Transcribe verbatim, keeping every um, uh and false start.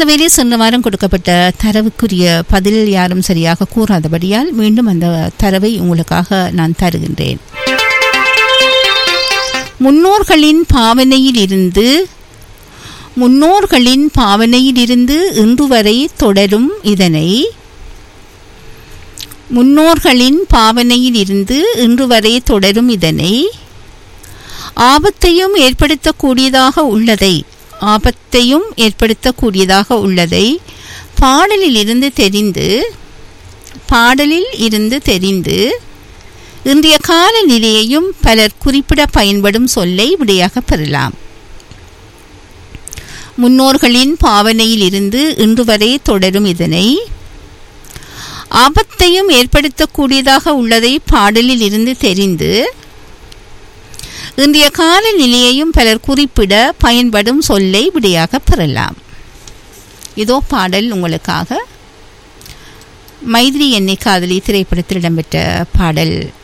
அந்த வேலை சென்ற வாரம் கொடுக்கப்பட்ட தரவுக்குரிய பதில் யாரும் சரியாக கூறாதபடியால் மீண்டும் அந்த தரவை உங்களுக்காக நான் தருகின்றேன். முன்னோர்களின் பாவனையில் இருந்து முன்னோர்களின் பாவனையில் இருந்து இன்று வரை தொடரும் இதனை முன்னோர்களின் பாவனையில் இருந்து இன்று வரை தொடரும் இதனை ஆபத்தையும் ஏற்படுத்தக்கூடியதாக உள்ளதை ஆபத்தையும் ஏற்படுத்தக்கூடியதாக உள்ளதை பாடலில் இருந்து தெரிந்து பாடலில் இருந்து தெரிந்து இன்றைய கால நிலையையும் பலர் குறிப்பிட பயன்படும் சொல்லை விடையாக பெறலாம். முன்னோர்களின் பாவனையில் இருந்து இன்று வரை தொடரும் இதனை ஆபத்தையும் ஏற்படுத்தக்கூடியதாக உள்ளதை பாடலில் இருந்து தெரிந்து இன்றைய கால நிலையையும் பலர் குறிப்பிட பயன்படும் சொல்லை விடையாக பெறலாம். இதோ பாடல் உங்களுக்காக. மைத்ரி என்னை காதலி திரைப்படத்தில் இடம்பெற்ற பாடல்.